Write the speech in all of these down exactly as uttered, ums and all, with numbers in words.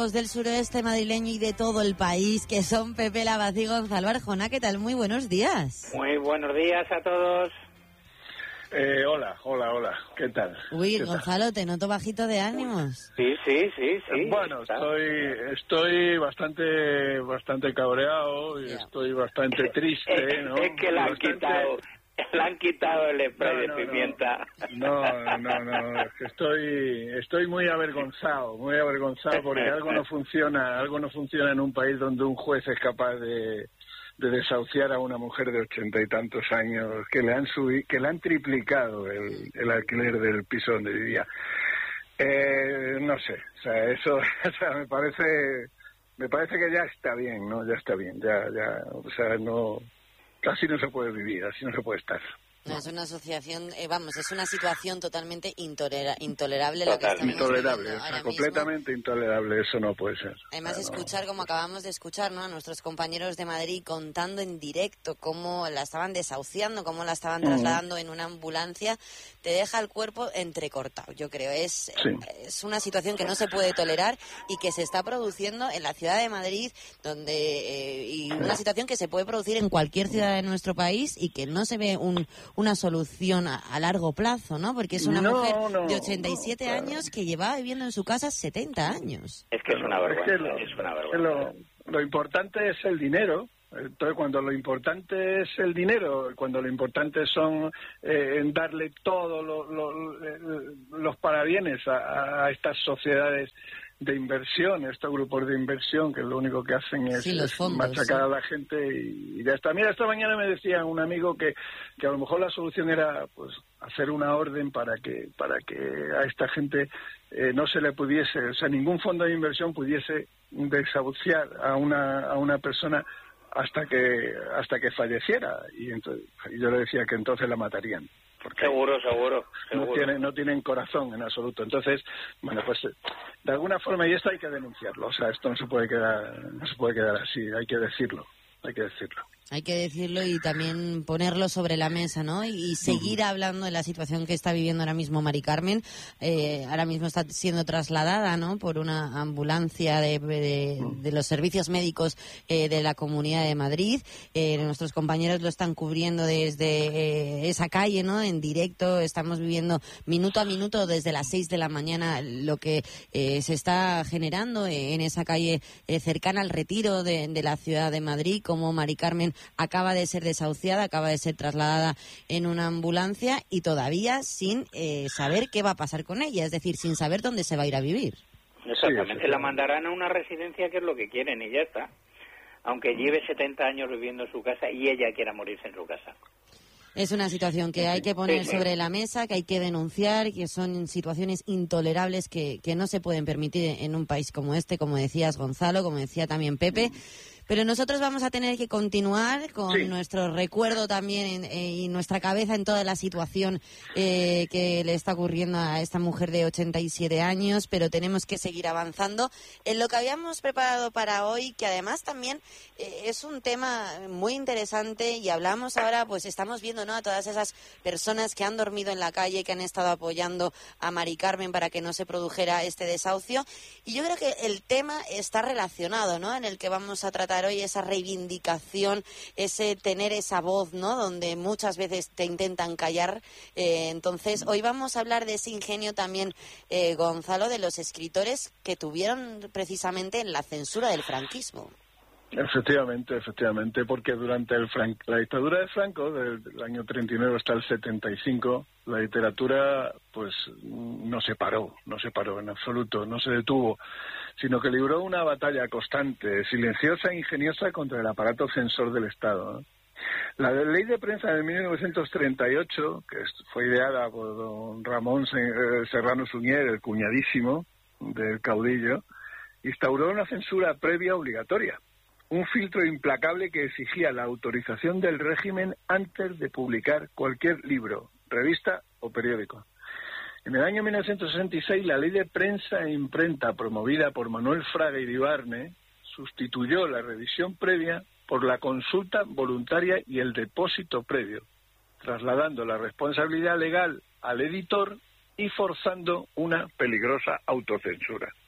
Del suroeste madrileño y de todo el país, que son Pepe Lavaz y Gonzalo Arjona. ¿Qué tal? Muy buenos días. Muy buenos días a todos. Eh, hola, hola, hola. ¿Qué tal? Uy, ¿Qué Gonzalo, tal? te noto bajito de ánimos. Sí, sí, sí, sí. Bueno, estoy estoy bastante bastante cabreado y Yeah. estoy bastante triste, ¿no? Es que le han Bastante... quitado, le han quitado el spray no, de no, pimienta. No, no, no, es que estoy estoy muy avergonzado, muy avergonzado porque algo no funciona, algo no funciona en un país donde un juez es capaz de de desahuciar a una mujer de ochenta y tantos años que le han subi, que le han triplicado el, el alquiler del piso donde vivía. Eh, no sé, o sea, eso, o sea, me parece, me parece que ya está bien, ¿no? Ya está bien, ya, ya, o sea, no, casi no se puede vivir, así no se puede estar. No, es una asociación, eh, vamos, es una situación totalmente intolera, intolerable la que Total, estamos intolerable, viviendo o sea, ahora completamente mismo. intolerable, eso no puede ser. Además, O sea, escuchar, no. como acabamos de escuchar, ¿no?, a nuestros compañeros de Madrid contando en directo cómo la estaban desahuciando, cómo la estaban trasladando en una ambulancia, te deja el cuerpo entrecortado, yo creo. Es, Sí. es una situación que no se puede tolerar y que se está produciendo en la ciudad de Madrid, donde eh, y una situación que se puede producir en cualquier ciudad de nuestro país y que no se ve un, una solución a, a largo plazo, ¿no? Porque es una No, mujer no, de ochenta y siete no, claro. años que llevaba viviendo en su casa setenta años. Es que es una Es que vergüenza, lo, es una es que vergüenza. lo, lo importante es el dinero. Entonces, cuando lo importante es el dinero, cuando lo importante son eh, en darle todos lo, lo, eh, los parabienes a, a estas sociedades de inversión, estos grupos de inversión que lo único que hacen es, Sí, los es fondos, machacar sí. a la gente y, y ya está. Mira, esta mañana me decía un amigo que, que a lo mejor la solución era pues hacer una orden para que para que a esta gente eh, no se le pudiese, o sea, ningún fondo de inversión pudiese desahuciar a una a una persona hasta que hasta que falleciera, y entonces y yo le decía que entonces la matarían porque Seguro, seguro, no seguro. tienen no tienen corazón en absoluto. Entonces, bueno, pues de alguna forma, y esto hay que denunciarlo, o sea, esto no se puede quedar no se puede quedar así, hay que decirlo hay que decirlo Hay que decirlo y también ponerlo sobre la mesa, ¿no? Y, y seguir uh-huh. hablando de la situación que está viviendo ahora mismo Mari Carmen. Eh, ahora mismo está siendo trasladada, ¿no?, por una ambulancia de, de, de los servicios médicos eh, de la Comunidad de Madrid. Eh, nuestros compañeros lo están cubriendo desde eh, esa calle, ¿no?, en directo. Estamos viviendo minuto a minuto desde las seis de la mañana lo que eh, se está generando en esa calle eh, cercana al Retiro de, de la ciudad de Madrid, como Mari Carmen acaba de ser desahuciada, acaba de ser trasladada en una ambulancia y todavía sin eh, saber qué va a pasar con ella, es decir, sin saber dónde se va a ir a vivir. Exactamente, la mandarán a una residencia que es lo que quieren y ya está. Aunque lleve setenta años viviendo en su casa y ella quiera morirse en su casa. Es una situación que hay que poner sí, sí. sobre la mesa, que hay que denunciar, que son situaciones intolerables que, que no se pueden permitir en un país como este, como decías, Gonzalo, como decía también Pepe. Pero nosotros vamos a tener que continuar con sí. nuestro recuerdo también en, eh, y nuestra cabeza en toda la situación eh, que le está ocurriendo a esta mujer de ochenta y siete años, pero tenemos que seguir avanzando en lo que habíamos preparado para hoy, que además también eh, es un tema muy interesante y hablamos ahora, pues estamos viendo, ¿no?, a todas esas personas que han dormido en la calle, que han estado apoyando a Mari Carmen para que no se produjera este desahucio, y yo creo que el tema está relacionado, ¿no?, en el que vamos a tratar hoy, esa reivindicación, ese tener esa voz, ¿no?, donde muchas veces te intentan callar. Eh, entonces, hoy vamos a hablar de ese ingenio también, eh, Gonzalo, de los escritores que tuvieron precisamente en la censura del franquismo. Efectivamente, efectivamente, porque durante el Fran- la dictadura de Franco, del, del año treinta y nueve hasta el setenta y cinco, la literatura pues no se paró, no se paró en absoluto, no se detuvo, sino que libró una batalla constante, silenciosa e ingeniosa contra el aparato censor del Estado, ¿no? La de ley de prensa de mil novecientos treinta y ocho, que fue ideada por don Ramón Serrano Suñer, el cuñadísimo del caudillo, instauró una censura previa obligatoria, un filtro implacable que exigía la autorización del régimen antes de publicar cualquier libro, revista o periódico. En el año mil novecientos sesenta y seis, la ley de prensa e imprenta promovida por Manuel Fraga Iribarne sustituyó la revisión previa por la consulta voluntaria y el depósito previo, trasladando la responsabilidad legal al editor y forzando una peligrosa autocensura.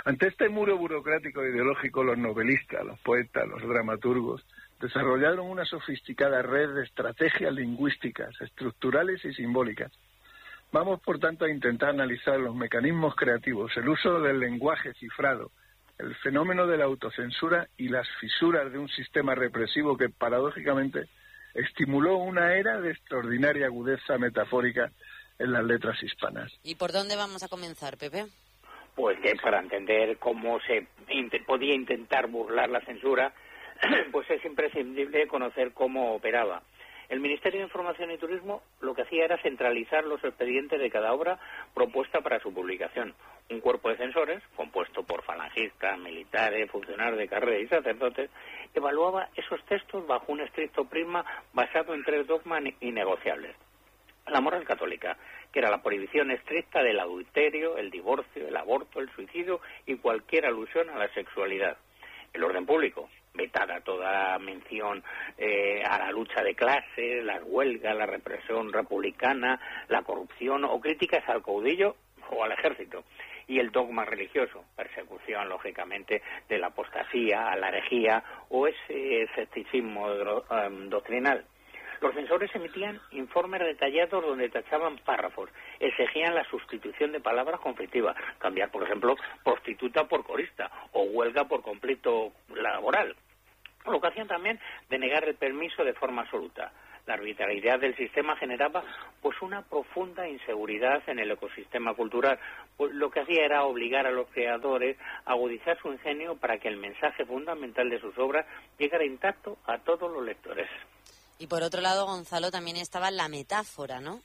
Ante este muro burocrático e ideológico, los novelistas, los poetas, los dramaturgos desarrollaron una sofisticada red de estrategias lingüísticas, estructurales y simbólicas. Vamos, por tanto, a intentar analizar los mecanismos creativos, el uso del lenguaje cifrado, el fenómeno de la autocensura y las fisuras de un sistema represivo que, paradójicamente, estimuló una era de extraordinaria agudeza metafórica en las letras hispanas. ¿Y por dónde vamos a comenzar, Pepe? Pues que para entender cómo se int- podía intentar burlar la censura, pues es imprescindible conocer cómo operaba. El Ministerio de Información y Turismo lo que hacía era centralizar los expedientes de cada obra propuesta para su publicación. Un cuerpo de censores, compuesto por falangistas, militares, funcionarios de carrera y sacerdotes, evaluaba esos textos bajo un estricto prisma basado en tres dogmas innegociables. La moral católica, que era la prohibición estricta del adulterio, el divorcio, el aborto, el suicidio y cualquier alusión a la sexualidad. El orden público, vetada toda mención eh, a la lucha de clases, las huelgas, la represión republicana, la corrupción o críticas al caudillo o al ejército. Y el dogma religioso, persecución, lógicamente, de la apostasía, a la herejía o ese escepticismo um, doctrinal. Los censores emitían informes detallados donde tachaban párrafos, exigían la sustitución de palabras conflictivas, cambiar, por ejemplo, prostituta por corista o huelga por conflicto laboral. Lo que hacían también de negar el permiso de forma absoluta. La arbitrariedad del sistema generaba pues una profunda inseguridad en el ecosistema cultural. Pues lo que hacía era obligar a los creadores a agudizar su ingenio para que el mensaje fundamental de sus obras llegara intacto a todos los lectores. Y por otro lado, Gonzalo, también estaba la metáfora, ¿no?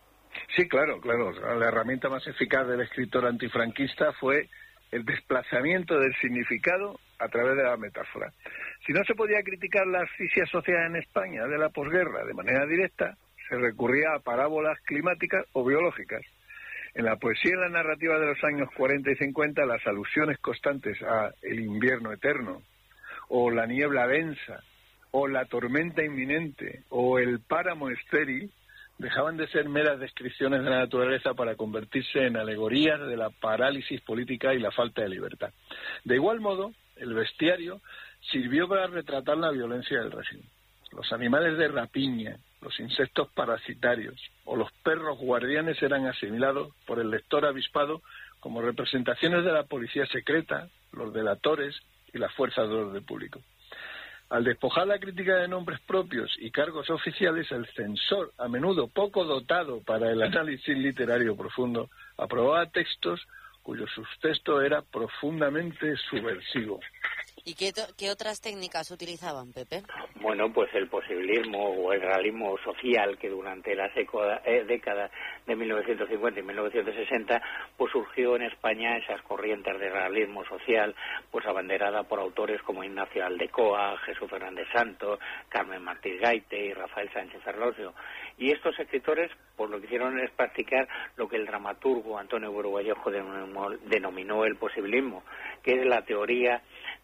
Sí, claro, claro. La herramienta más eficaz del escritor antifranquista fue el desplazamiento del significado a través de la metáfora. Si no se podía criticar la asfixia social en España de la posguerra de manera directa, se recurría a parábolas climáticas o biológicas. En la poesía y la narrativa de los años cuarenta y cincuenta, las alusiones constantes a el invierno eterno, o la niebla densa, o la tormenta inminente, o el páramo estéril, dejaban de ser meras descripciones de la naturaleza para convertirse en alegorías de la parálisis política y la falta de libertad. De igual modo, el bestiario sirvió para retratar la violencia del régimen. Los animales de rapiña, los insectos parasitarios o los perros guardianes eran asimilados por el lector avispado como representaciones de la policía secreta, los delatores y las fuerzas de orden público. Al despojar la crítica de nombres propios y cargos oficiales, el censor, a menudo poco dotado para el análisis literario profundo, aprobaba textos cuyo subtexto era profundamente subversivo. ¿Y qué, qué otras técnicas utilizaban, Pepe? Bueno, pues el posibilismo o el realismo social, que durante las eh, décadas de mil novecientos cincuenta y mil novecientos sesenta pues surgió en España esas corrientes de realismo social, pues abanderada por autores como Ignacio Aldecoa, Jesús Fernández Santos, Carmen Martí Gaite y Rafael Sánchez Ferlosio. Y estos escritores pues lo que hicieron es practicar lo que el dramaturgo Antonio Buru Vallejo denominó el posibilismo, que es la teoría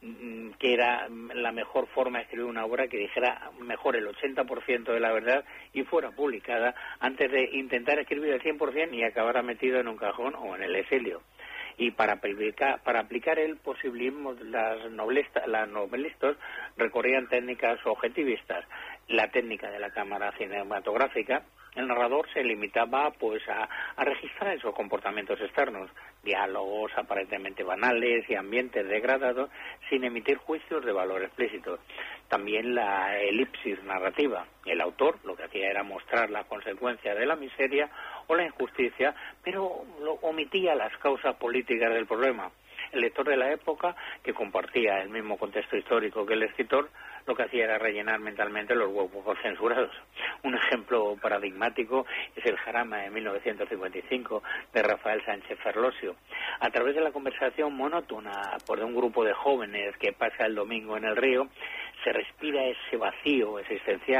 que era la mejor forma de escribir una obra que dijera mejor el ochenta por ciento de la verdad y fuera publicada antes de intentar escribir el cien por ciento y acabara metido en un cajón o en el exilio. Y para aplicar, para aplicar el posibilismo, las novelistas, las novelistas recorrían técnicas objetivistas, la técnica de la cámara cinematográfica. El narrador se limitaba pues a, a registrar esos comportamientos externos, diálogos aparentemente banales y ambientes degradados sin emitir juicios de valor explícito. También la elipsis narrativa. El autor lo que hacía era mostrar la consecuencia de la miseria o la injusticia, pero lo omitía las causas políticas del problema. El lector de la época, que compartía el mismo contexto histórico que el escritor, lo que hacía era rellenar mentalmente los huecos censurados. Un ejemplo paradigmático es el Jarama de mil novecientos cincuenta y cinco de Rafael Sánchez Ferlosio. A través de la conversación monótona por un grupo de jóvenes que pasa el domingo en el río, se respira ese vacío existencial,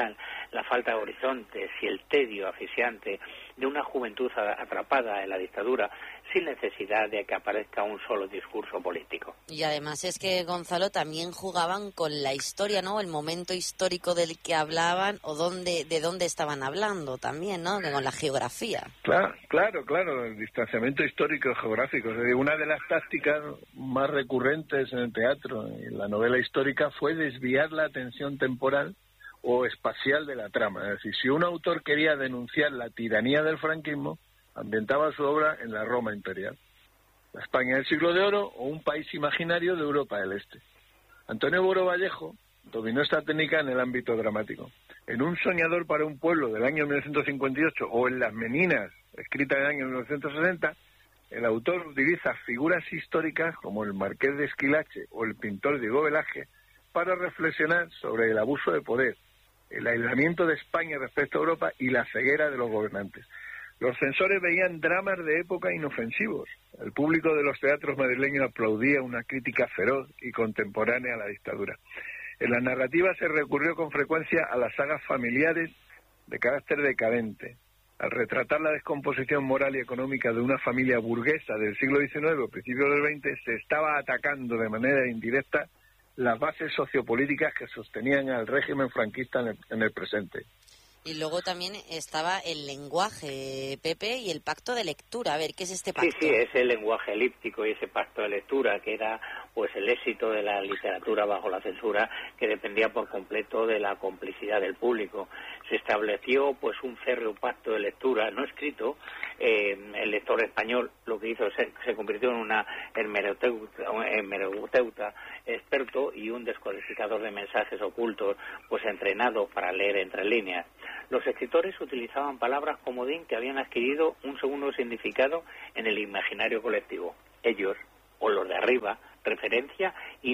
la falta de horizontes y el tedio asfixiante de una juventud atrapada en la dictadura sin necesidad de que aparezca un solo discurso político. Y además es que, Gonzalo, también jugaban con la historia, ¿no? El momento histórico del que hablaban o dónde, de dónde estaban hablando también, ¿no? Con la geografía. Claro, claro, claro, el distanciamiento histórico y geográfico. Una de las tácticas más recurrentes en el teatro y en la novela histórica fue desviar la atención temporal o espacial de la trama. Es decir, si un autor quería denunciar la tiranía del franquismo, ambientaba su obra en la Roma imperial, la España del siglo de oro o un país imaginario de Europa del Este. Antonio Boro Vallejo dominó esta técnica en el ámbito dramático. En Un soñador para un pueblo del año mil novecientos cincuenta y ocho o en Las Meninas, escrita en el año mil novecientos sesenta, el autor utiliza figuras históricas como el Marqués de Esquilache o el pintor Diego Velázquez para reflexionar sobre el abuso de poder, el aislamiento de España respecto a Europa y la ceguera de los gobernantes. Los censores veían dramas de época inofensivos. El público de los teatros madrileños aplaudía una crítica feroz y contemporánea a la dictadura. En la narrativa se recurrió con frecuencia a las sagas familiares de carácter decadente. Al retratar la descomposición moral y económica de una familia burguesa del siglo diecinueve o principios del veinte, se estaba atacando de manera indirecta las bases sociopolíticas que sostenían al régimen franquista en el, en el presente. Y luego también estaba el lenguaje, Pepe, y el pacto de lectura. A ver, ¿qué es este pacto? Sí, sí, ese lenguaje elíptico y ese pacto de lectura que era pues el éxito de la literatura bajo la censura, que dependía por completo de la complicidad del público. Se estableció pues un férreo pacto de lectura no escrito. Eh, el lector español lo que hizo se, se convirtió en una hermeneuta, hermeneuta experto y un descodificador de mensajes ocultos, pues entrenado para leer entre líneas. Los escritores utilizaban palabras comodín que habían adquirido un segundo significado en el imaginario colectivo. Ellos, o los de arriba, referencia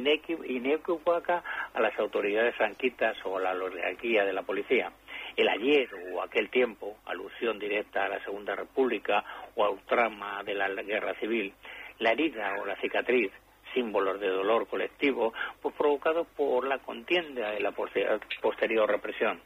inequívoca a las autoridades franquistas o a la oligarquía de la policía. El ayer o aquel tiempo, alusión directa a la Segunda República o al trama de la Guerra Civil. La herida o la cicatriz, símbolos de dolor colectivo, pues provocados por la contienda de la posterior represión.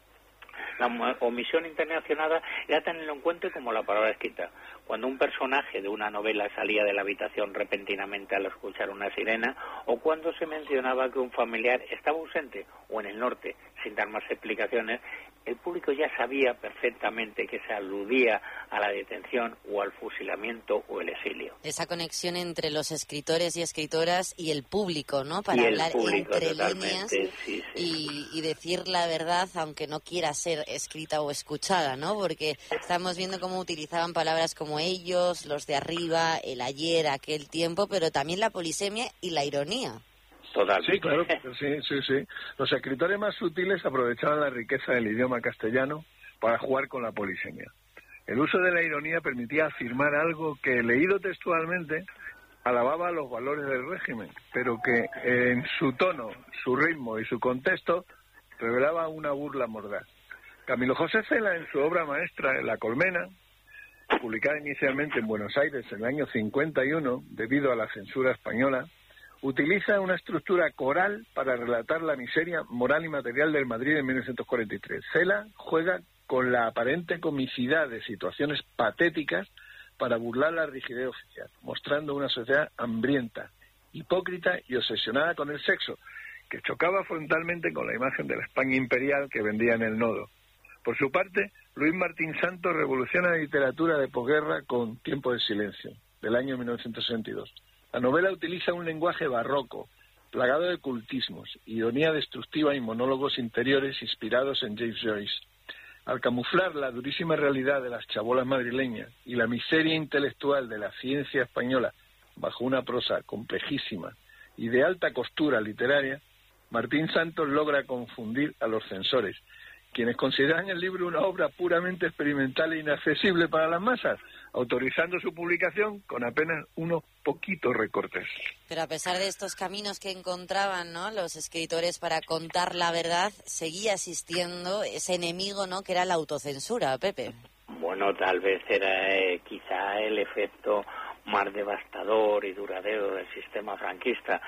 La omisión internacional era tan elocuente como la palabra escrita. Cuando un personaje de una novela salía de la habitación repentinamente al escuchar una sirena, o cuando se mencionaba que un familiar estaba ausente o en el norte, sin dar más explicaciones, el público ya sabía perfectamente que se aludía a la detención o al fusilamiento o el exilio. Esa conexión entre los escritores y escritoras y el público, ¿no? Para y hablar público, entre líneas sí, sí. Y, y decir la verdad, aunque no quiera ser escrita o escuchada, ¿no? Porque estamos viendo cómo utilizaban palabras como ellos, los de arriba, el ayer, aquel tiempo, pero también la polisemia y la ironía. Totalmente. Sí, claro, sí, sí, sí. Los escritores más sutiles aprovechaban la riqueza del idioma castellano para jugar con la polisemia. El uso de la ironía permitía afirmar algo que, leído textualmente, alababa los valores del régimen, pero que en su tono, su ritmo y su contexto revelaba una burla mordaz. Camilo José Cela, en su obra maestra La Colmena, publicada inicialmente en Buenos Aires en el año cincuenta y uno, debido a la censura española, utiliza una estructura coral para relatar la miseria moral y material del Madrid en mil novecientos cuarenta y tres. Cela juega con la aparente comicidad de situaciones patéticas para burlar la rigidez oficial, mostrando una sociedad hambrienta, hipócrita y obsesionada con el sexo, que chocaba frontalmente con la imagen de la España imperial que vendía en el nodo. Por su parte, Luis Martín Santos revoluciona la literatura de posguerra con Tiempo de silencio, del año mil novecientos sesenta y dos. La novela utiliza un lenguaje barroco, plagado de cultismos, ironía destructiva y monólogos interiores inspirados en James Joyce. Al camuflar la durísima realidad de las chabolas madrileñas y la miseria intelectual de la ciencia española bajo una prosa complejísima y de alta costura literaria, Martín Santos logra confundir a los censores, quienes consideran el libro una obra puramente experimental e inaccesible para las masas, autorizando su publicación con apenas unos poquitos recortes. Pero a pesar de estos caminos que encontraban, ¿no?, los escritores para contar la verdad, seguía existiendo ese enemigo, ¿no?, que era la autocensura, Pepe. Bueno, tal vez era eh, quizá el efecto más devastador y duradero del sistema franquista.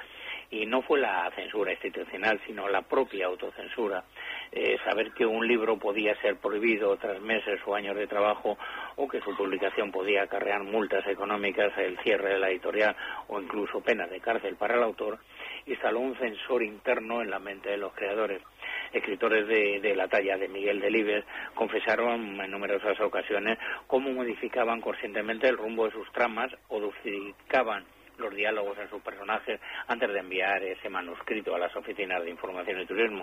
Y no fue la censura institucional, sino la propia autocensura. Eh, saber que un libro podía ser prohibido tras meses o años de trabajo, o que su publicación podía acarrear multas económicas, el cierre de la editorial o incluso penas de cárcel para el autor, instaló un censor interno en la mente de los creadores. Escritores de, de la talla de Miguel Delibes confesaron en numerosas ocasiones cómo modificaban conscientemente el rumbo de sus tramas o dosificaban los diálogos en sus personajes antes de enviar ese manuscrito a las oficinas de información y turismo.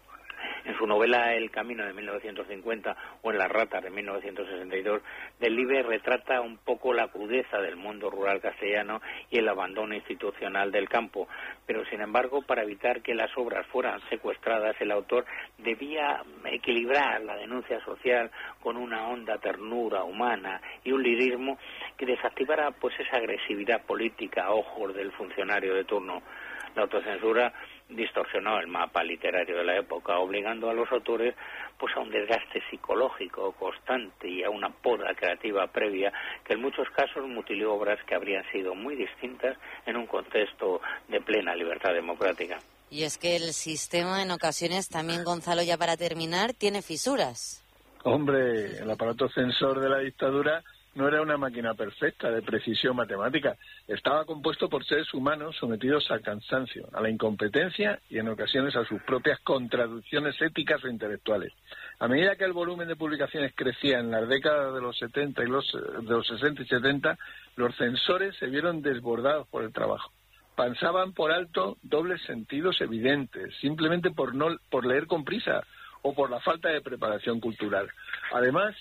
En su novela El camino de mil novecientos cincuenta o en Las ratas de mil novecientos sesenta y dos, Delibes retrata un poco la crudeza del mundo rural castellano y el abandono institucional del campo, pero sin embargo, para evitar que las obras fueran secuestradas, el autor debía equilibrar la denuncia social con una honda ternura humana y un lirismo que desactivara pues esa agresividad política a ojos del funcionario de turno. La autocensura distorsionó el mapa literario de la época, obligando a los autores pues a un desgaste psicológico constante y a una poda creativa previa que en muchos casos mutiló obras que habrían sido muy distintas en un contexto de plena libertad democrática. Y es que el sistema en ocasiones también, Gonzalo, ya para terminar, tiene fisuras. Hombre, el aparato censor de la dictadura no era una máquina perfecta de precisión matemática. Estaba compuesto por seres humanos sometidos al cansancio, a la incompetencia y en ocasiones a sus propias contradicciones éticas o intelectuales. A medida que el volumen de publicaciones crecía en las décadas de los setenta y los de los sesenta y setenta, los censores se vieron desbordados por el trabajo. Pasaban por alto dobles sentidos evidentes, simplemente por no por leer con prisa o por la falta de preparación cultural. Además,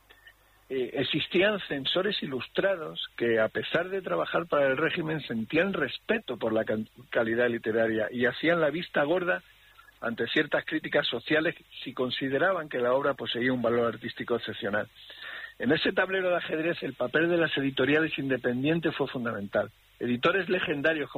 Eh, existían censores ilustrados que, a pesar de trabajar para el régimen, sentían respeto por la can- calidad literaria y hacían la vista gorda ante ciertas críticas sociales si consideraban que la obra poseía un valor artístico excepcional. En ese tablero de ajedrez, el papel de las editoriales independientes fue fundamental. Editores legendarios como